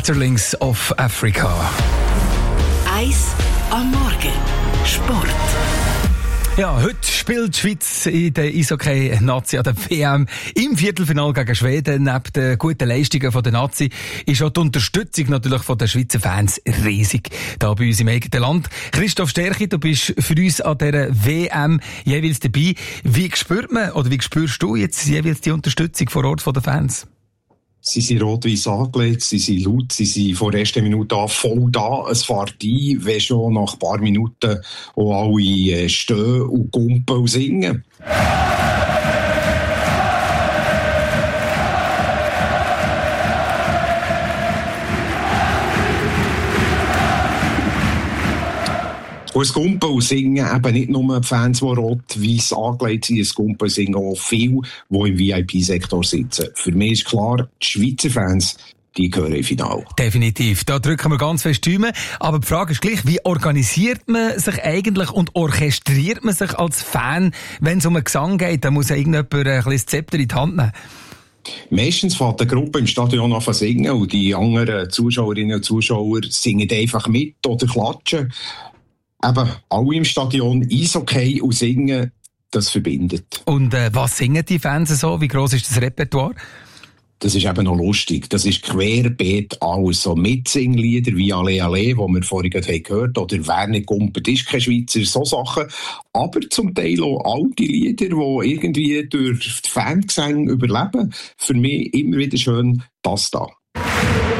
Schmetterlings of Africa. Eis am Morgen. Sport. Ja, heute spielt die Schweiz in der Eishockey-Nazi an der WM im Viertelfinale gegen Schweden. Neben den guten Leistungen der Nazi ist auch die Unterstützung natürlich von den Schweizer Fans riesig. Da bei uns im eigenen Land. Christoph Sterchi, du bist für uns an dieser WM jeweils dabei. Wie spürt man, oder wie spürst du jetzt jeweils die Unterstützung vor Ort von den Fans? Sie sind rot-weiss angelegt, sie sind laut, sie sind von der ersten Minute an voll da. Es fährt ein, wenn schon nach ein paar Minuten auch alle stehen und gumpen und singen. Und das Gumpen und Singen, eben nicht nur die Fans, die rot-weiss angelegt sind, das Gumpen und Singen auch viele, die im VIP-Sektor sitzen. Für mich ist klar, die Schweizer Fans, die gehören im Finale. Definitiv, da drücken wir ganz fest die Daumen. Aber die Frage ist gleich, wie organisiert man sich eigentlich und orchestriert man sich als Fan, wenn es um einen Gesang geht? Da muss ja irgendjemand ein bisschen das Zepter in die Hand nehmen. Meistens fängt die Gruppe im Stadion an zu singen und die anderen Zuschauerinnen und Zuschauer singen einfach mit oder klatschen. Eben, alle im Stadion, Eishockey und Singen, das verbindet. Und was singen die Fans so? Wie gross ist das Repertoire? Das ist eben noch lustig. Das ist querbeet alles. So Mitsinglieder wie «Alle, alle», die wir vorhin gehört haben, oder «Wer nicht gumpet, ist kein Schweizer», so Sachen. Aber zum Teil auch alte Lieder, die irgendwie durch die Fangesänge überleben. Für mich immer wieder schön das da.